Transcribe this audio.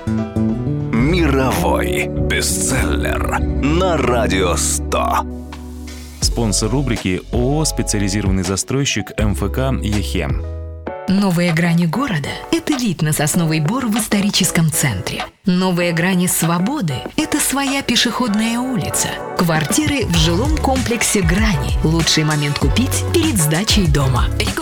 Мировой бестселлер на Радио 100. Спонсор рубрики ООО «Специализированный застройщик МФК «Ехем». Новые грани города – это вид на Сосновый Бор в историческом центре. Новые грани свободы – это своя пешеходная улица. Квартиры в жилом комплексе «Грани». Лучший момент купить перед сдачей дома.